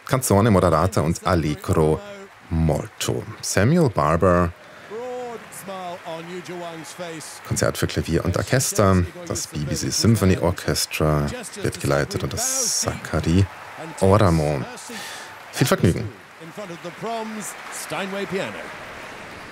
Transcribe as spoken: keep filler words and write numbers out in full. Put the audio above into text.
Canzone moderata und allegro molto. Samuel Barber, Konzert für Klavier und Orchester. Das B B C Symphony Orchestra wird geleitet und das Zachary Oramo. Viel Vergnügen. In front of the Proms Steinway Piano.